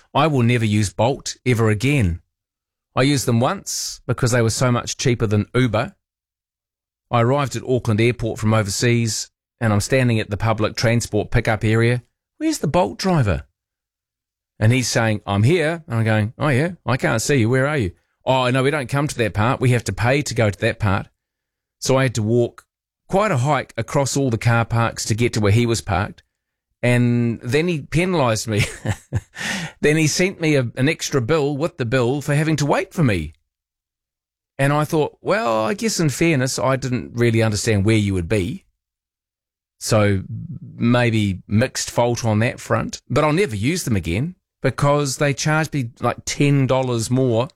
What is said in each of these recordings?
I will never use Bolt ever again. I used them once because they were so much cheaper than Uber. I arrived at Auckland Airport from overseas and I'm standing at the public transport pickup area. Where's the Bolt driver? And he's saying, I'm here. And I'm going, oh yeah, I can't see you. Where are you? Oh no, we don't come to that part. We have to pay to go to that part. So I had to walk quite a hike across all the car parks to get to where he was parked. And then he penalised me. Then he sent me an extra bill with the bill for having to wait for me. And I thought, well, I guess in fairness, I didn't really understand where you would be. So maybe mixed fault on that front. But I'll never use them again because they charged me like $10 more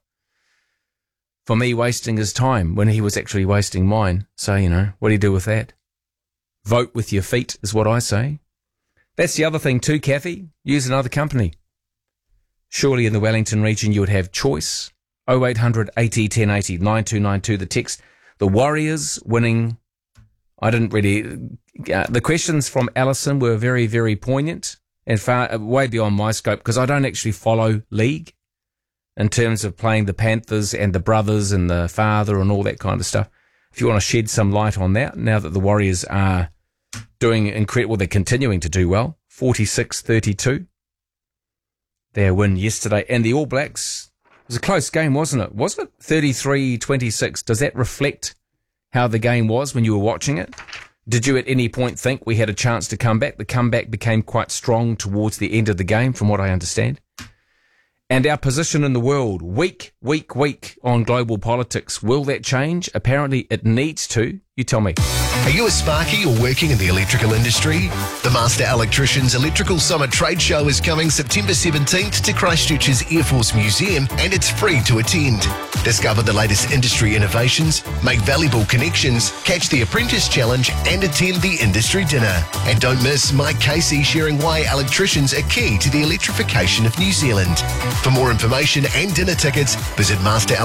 for me wasting his time when he was actually wasting mine. So, what do you do with that? Vote with your feet is what I say. That's the other thing too, Kathy. Use another company. Surely in the Wellington region you would have choice. 0800 80 1080 9292 the text. The Warriors winning. I didn't really... the questions from Alison were very, very poignant and far way beyond my scope because I don't actually follow league in terms of playing the Panthers and the brothers and the father and all that kind of stuff. If you want to shed some light on that, now that the Warriors are doing incredible, they're continuing to do well, 46-32. Their win yesterday. And the All Blacks, it was a close game, wasn't it? Was it 33-26? Does that reflect how the game was when you were watching it? Did you at any point think we had a chance to come back? The comeback became quite strong towards the end of the game, from what I understand. And our position in the world, weak on global politics. Will that change? Apparently it needs to. You tell me. Are you a sparky or working in the electrical industry? The Master Electricians Electrical Summit Trade Show is coming September 17th to Christchurch's Air Force Museum and it's free to attend. Discover the latest industry innovations, make valuable connections, catch the Apprentice Challenge and attend the industry dinner. And don't miss Mike Casey sharing why electricians are key to the electrification of New Zealand. For more information and dinner tickets, visit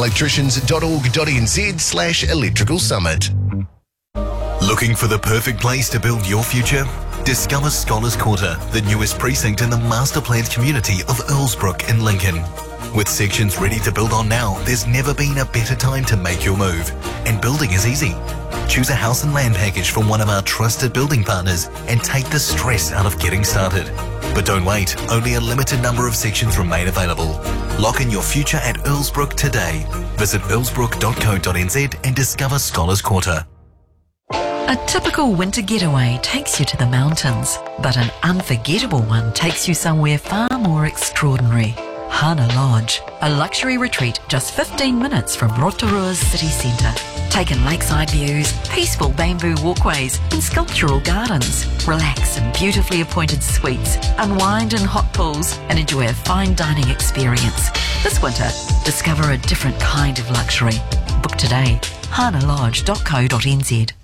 masterelectricians.org.nz/electrical summit. Looking for the perfect place to build your future? Discover Scholars Quarter, the newest precinct in the master-planned community of Earlsbrook in Lincoln. With sections ready to build on now, there's never been a better time to make your move. And building is easy. Choose a house and land package from one of our trusted building partners and take the stress out of getting started. But don't wait, only a limited number of sections remain available. Lock in your future at Earlsbrook today. Visit earlsbrook.co.nz and discover Scholars Quarter. A typical winter getaway takes you to the mountains, but an unforgettable one takes you somewhere far more extraordinary. Hana Lodge, a luxury retreat just 15 minutes from Rotorua's city centre. Take in lakeside views, peaceful bamboo walkways and sculptural gardens. Relax in beautifully appointed suites, unwind in hot pools and enjoy a fine dining experience. This winter, discover a different kind of luxury. Book today, hanalodge.co.nz.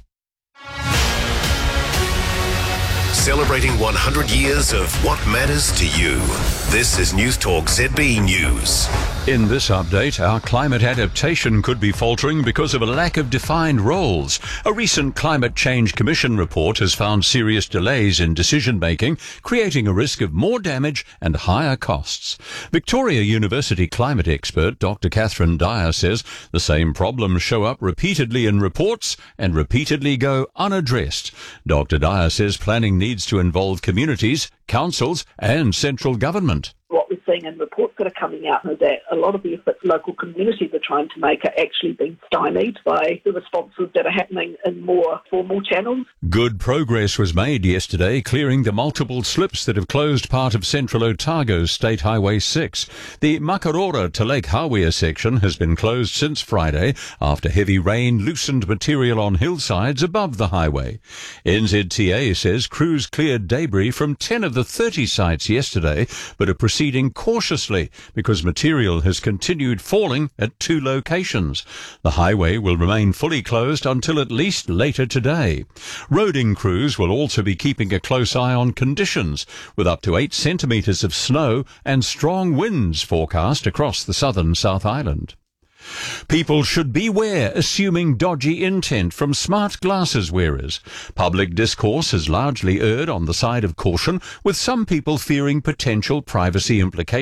Celebrating 100 years of what matters to you. This is News Talk ZB News. In this update, our climate adaptation could be faltering because of a lack of defined roles. A recent Climate Change Commission report has found serious delays in decision-making, creating a risk of more damage and higher costs. Victoria University climate expert Dr. Catherine Dyer says the same problems show up repeatedly in reports and repeatedly go unaddressed. Dr. Dyer says planning needs to involve communities, councils and central government. What we're seeing in reports that are coming out is that a lot of the efforts local communities are trying to make are actually being stymied by the responses that are happening in more formal channels. Good progress was made yesterday, clearing the multiple slips that have closed part of central Otago's State Highway 6. The Makarora to Lake Hawea section has been closed since Friday after heavy rain loosened material on hillsides above the highway. NZTA says crews cleared debris from 10 of the 30 sites yesterday, but are proceeding cautiously because material has continued falling at 2 locations. The highway will remain fully closed until at least later today. Roading crews will also be keeping a close eye on conditions, with up to 8 centimetres of snow and strong winds forecast across the southern South Island. People should beware assuming dodgy intent from smart glasses wearers. Public discourse has largely erred on the side of caution, with some people fearing potential privacy implications.